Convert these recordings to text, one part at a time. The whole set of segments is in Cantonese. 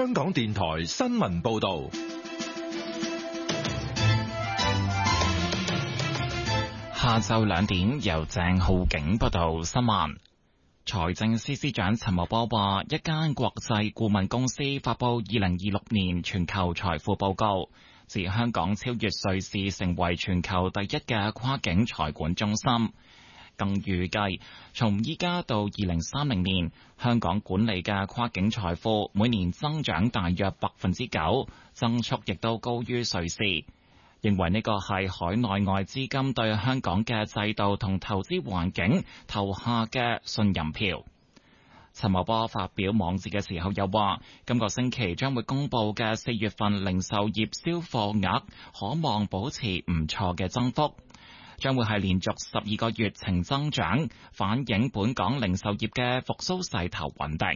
香港電台新聞報道。 下晝2點，由鄭浩景報道新聞。財政司司長陳茂波話，一間國際顧問公司發布2026年全球財富報告，指香港超越瑞士成為全球第一嘅跨境財管中心。更預計從依家到2030年，香港管理嘅跨境財富每年增長大約9%，增速亦都高於瑞士。認為呢個係海內外資金對香港嘅制度同投資環境投下嘅信任票。陳茂波發表網誌嘅時候又話，今個星期將會公佈嘅4月份零售業銷貨額可望保持唔錯嘅增幅，將會係連續12個月呈增長，反映本港零售業嘅復甦勢頭穩定。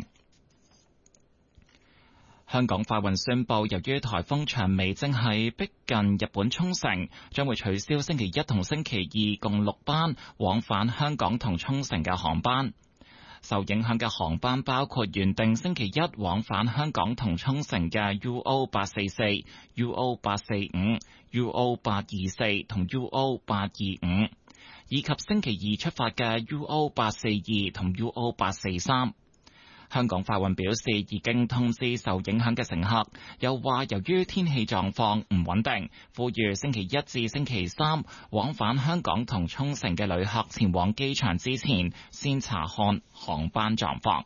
香港快運宣布，由於颱風長尾正係逼近日本沖繩，將會取消星期一同星期二共6班往返香港同沖繩嘅航班。受影響嘅航班包括原定星期一往返香港同沖繩嘅 UO844、UO845、UO824 同 UO825， 以及星期二出發嘅 UO842 同 UO843。香港快運表示已經通知受影響嘅乘客，又話由於天氣狀況唔穩定，呼籲星期一至星期三往返香港同沖繩嘅旅客前往機場之前，先查看航班狀況。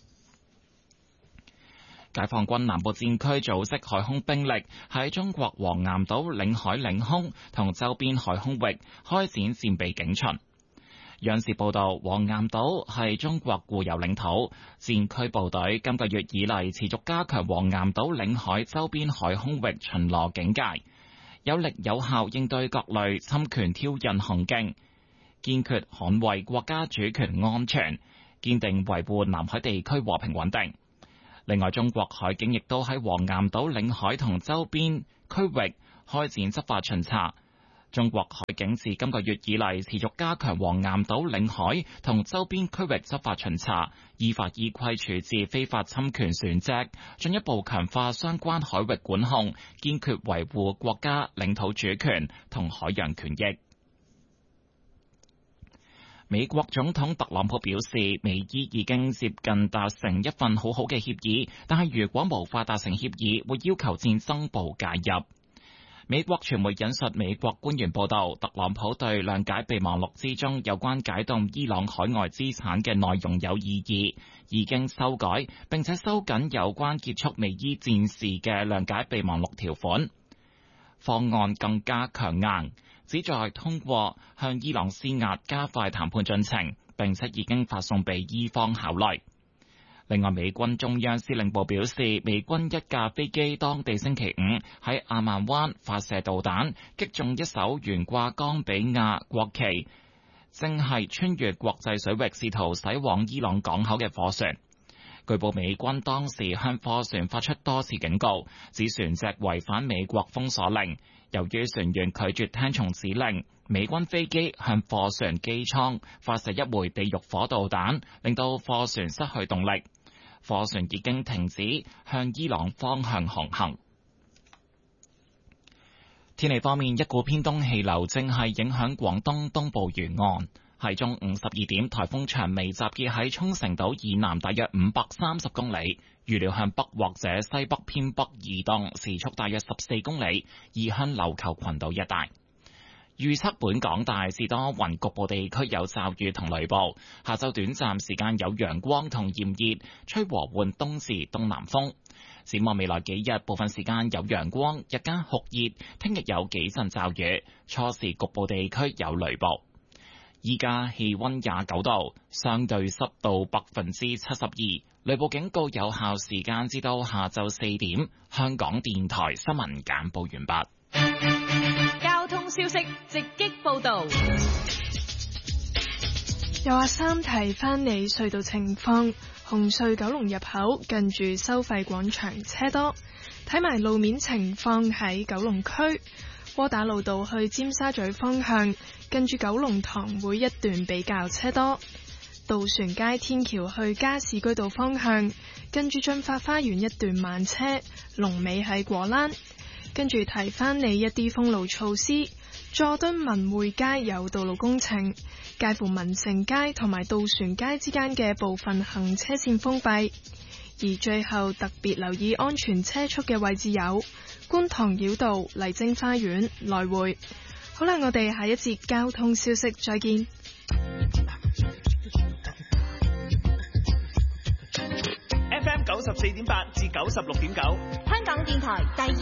解放軍南部戰區組織海空兵力喺中國黃岩島領海領空同周邊海空域開展戰備警巡。央視報道，黃岩島係中國固有領土，戰區部隊今個月以嚟持續加強黃岩島領海周邊海空域巡邏警戒，有力有效應對各類侵權挑釁行徑，堅決捍衛國家主權安全，堅定維護南海地區和平穩定。另外，中國海警亦都喺黃岩島領海同周邊區域開展執法巡查。中國海警自今個月以嚟持續加強黃岩島領海同周邊區域執法巡查，依法依規處置非法侵權船隻，進一步強化相關海域管控，堅決維護國家領土主權同海洋權益。美國總統特朗普表示，美伊已經接近達成一份好好嘅協議，但係如果無法達成協議，會要求戰爭部介入。美國傳媒引述美國官員報道，特朗普對諒解備忘錄之中有關解凍伊朗海外資產嘅內容有異議，已經修改並且收緊有關結束美伊戰事嘅諒解備忘錄條款。方案更加強硬，旨在通過向伊朗施壓加快談判進程，並且已經發送俾伊方考慮。另外，美軍中央司令部表示，美軍一架飛機當地星期五喺阿曼灣發射導彈，擊中一艘懸掛岡比亞國旗，正係穿越國際水域試圖駛往伊朗港口嘅貨船。據報美軍當時向貨船發出多次警告，指船隻違反美國封鎖令。由於船員拒絕聽從指令，美軍飛機向貨船機艙發射一枚地獄火導彈，令到貨船失去動力。貨船已經停止向伊朗方向航行。天氣方面，一股偏東氣流正係影響廣東東部沿岸。喺中午12點，颱風長尾集結喺沖繩島以南大約530公里，預料向北或者西北偏北移動，時速大約14公里，移向琉球群島一帶。預測本港大致多雲，局部地區有驟雨同雷暴。下晝短暫時間有陽光同炎熱，吹和緩東至東南風。展望未來幾日，部分時間有陽光，日間酷熱。聽日有幾陣驟雨，初時局部地區有雷暴。依家氣溫29度，相對濕度72%，雷暴警告有效時間至到下晝4點。香港電台新聞簡報完畢。 交通消息直擊報道。 又話三提翻你隧道情況，紅隧九龍入口近住收費廣場車多，睇埋路面情況喺九龍區窩打老道去尖沙咀方向，近住九龍塘會一段比較車多。 渡船街天橋去加士居道方向，跟住進發花園一段慢車，龍尾喺果欄。跟住提翻你一啲封路措施，佐敦文匯街有道路工程，介乎民盛街同埋渡船街之間嘅部分行車線封閉。而最後特別留意安全車速嘅位置有觀塘繞道、麗晶花園來回。好啦，我哋下一節交通消息再見。 FM 94.8至96.9， 香港電台第二